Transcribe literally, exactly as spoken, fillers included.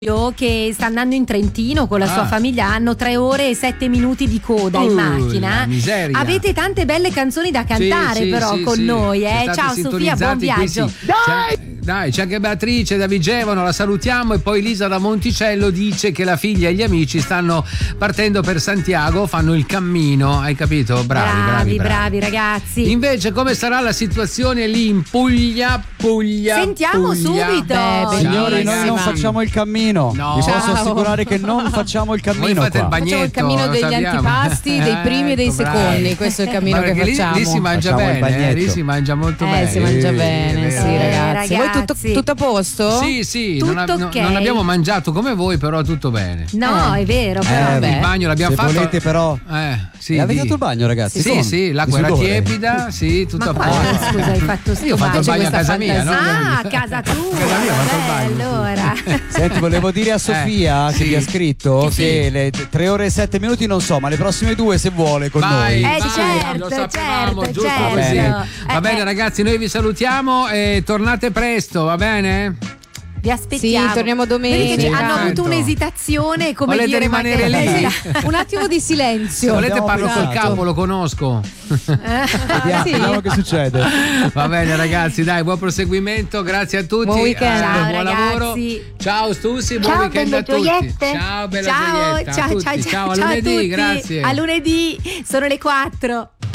che sta andando in Trentino con la sua Ah. famiglia, hanno tre ore e sette minuti di coda in Uh, macchina. la miseria. Avete tante belle canzoni da cantare Sì, sì, però sì, con sì. noi, eh. State Ciao Sofia, buon sintonizzati qui, viaggio. sì. C'è- Dai, c'è anche Beatrice da Vigevano, la salutiamo. E poi Lisa da Monticello dice che la figlia e gli amici stanno partendo per Santiago, fanno il cammino, hai capito? Bravi, bravi, bravi, bravi. bravi, ragazzi. Invece come sarà la situazione lì in Puglia? Puglia. Sentiamo Puglia. subito. Ciao, Signori, noi non ragazzi. facciamo il cammino. No. Vi posso Ciao. assicurare che non facciamo il Voi cammino fate il qua. bagnetto, Facciamo il cammino lo degli sappiamo. antipasti, dei primi e dei Ecco, bravi. secondi. Questo è il cammino Ma che perché lì- facciamo. Lì, si mangia Facciamo il bene, eh, bagnetto. lì si mangia molto Eh, bene. si mangia Sì, bene, è sì, vero. ragazzi. Voi tutto, ragazzi. tutto a posto? Sì, sì, Tutto non, ab- non- ok. non abbiamo mangiato come voi, però tutto bene. No, Eh. è vero, Eh, però. vabbè. Il bagno l'abbiamo Se fatto. volete però. Eh, sì, E avete di- fatto il bagno, ragazzi? Sì, Con? sì, l'acqua Di era sudore? tiepida, sì, tutto Ma a quando, posto. scusa, hai fatto sto Io ho fatto il C'è bagno a questa casa mia, no? Ah, a casa tua. Casa mia ho fatto il Vabbè, bagno. allora. Senti, volevo dire a Sofia Eh, che sì. vi ha scritto Sì. che le tre ore e sette minuti non so, ma le prossime due se vuole con Vai, noi. Eh, vai, certo, lo sapevamo, certo, giusto certo. così. Eh, Va bene eh. ragazzi, noi vi salutiamo e tornate presto, va bene? Vi aspettiamo. Sì, torniamo domenica. Vedi che ci- hanno avuto Certo. un'esitazione, come Volete dire, rimanere ma che- lì? Un attimo di Se silenzio. volete abbiamo parlo col pensato. capo, lo conosco. Vediamo, sì. vediamo che succede. Va bene ragazzi, dai, buon proseguimento, grazie a tutti. Buon weekend. eh, Ciao, buon ragazzi. lavoro. Ciao Stussi, buon Ciao, weekend belle a tutti. gioiette. Ciao bella Ciao, gioietta, a ciao, tutti. ciao, ciao, ciao, a ciao a lunedì, tutti. grazie. A lunedì, sono le quattro.